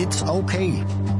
It's okay.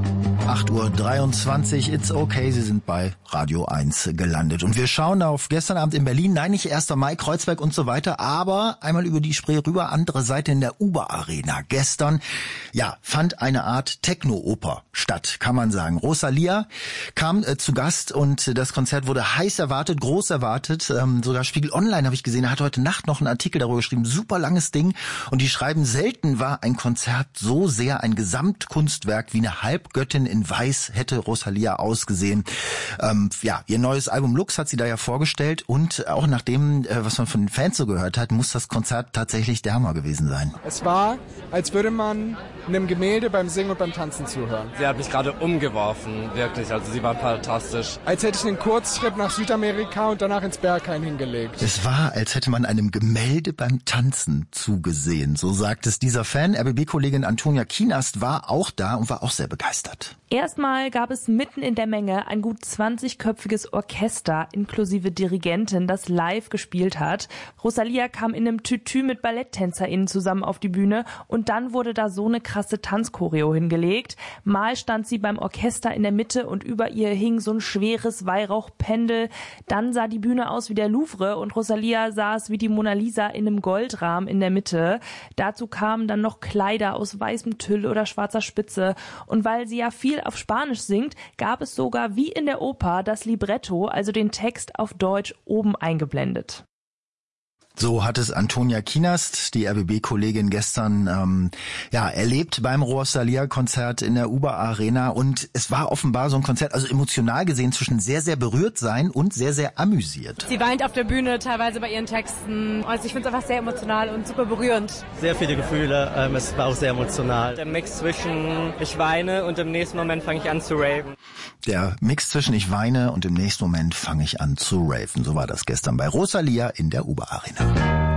8:23 Uhr, It's okay, Sie sind bei Radio 1 gelandet. Und wir schauen auf gestern Abend in Berlin, nein, nicht 1. Mai, Kreuzberg und so weiter, aber einmal über die Spree rüber, andere Seite in der Uber Arena. Gestern, fand eine Art Techno-Oper statt, kann man sagen. Rosalia kam zu Gast und das Konzert wurde heiß erwartet, groß erwartet. Sogar Spiegel Online habe ich gesehen, er hat heute Nacht noch einen Artikel darüber geschrieben, super langes Ding. Und die schreiben, selten war ein Konzert so sehr ein Gesamtkunstwerk wie eine Halbgöttin in Weiß hätte Rosalia ausgesehen. Ihr neues Album Lux hat sie da ja vorgestellt und auch nach dem, was man von den Fans so gehört hat, muss das Konzert tatsächlich der Hammer gewesen sein. Es war, als würde man einem Gemälde beim Singen und beim Tanzen zuhören. Sie hat mich gerade umgeworfen, wirklich. Also sie war fantastisch. Als hätte ich einen Kurztrip nach Südamerika und danach ins Berghain hingelegt. Es war, als hätte man einem Gemälde beim Tanzen zugesehen. So sagt es dieser Fan. RBB-Kollegin Antonia Kienast war auch da und war auch sehr begeistert. Erstmal gab es mitten in der Menge ein gut 20-köpfiges Orchester inklusive Dirigentin, das live gespielt hat. Rosalia kam in einem Tütü mit BalletttänzerInnen zusammen auf die Bühne und dann wurde da so eine krasse Tanzchoreo hingelegt. Mal stand sie beim Orchester in der Mitte und über ihr hing so ein schweres Weihrauchpendel. Dann sah die Bühne aus wie der Louvre und Rosalia saß wie die Mona Lisa in einem Goldrahmen in der Mitte. Dazu kamen dann noch Kleider aus weißem Tüll oder schwarzer Spitze. Und weil sie ja viel auf Spanisch singt, gab es sogar wie in der Oper das Libretto, also den Text auf Deutsch, oben eingeblendet. So hat es Antonia Kienast, die RBB-Kollegin, gestern erlebt beim Rosalia-Konzert in der Uber Arena. Und es war offenbar so ein Konzert, also emotional gesehen, zwischen sehr, sehr berührt sein und sehr, sehr amüsiert. Sie weint auf der Bühne teilweise bei ihren Texten. Also ich finde es einfach sehr emotional und super berührend. Sehr viele Gefühle, es war auch sehr emotional. Der Mix zwischen ich weine und im nächsten Moment fange ich an zu raven. Der Mix zwischen ich weine und im nächsten Moment fange ich an zu raven. So war das gestern bei Rosalia in der Uber Arena.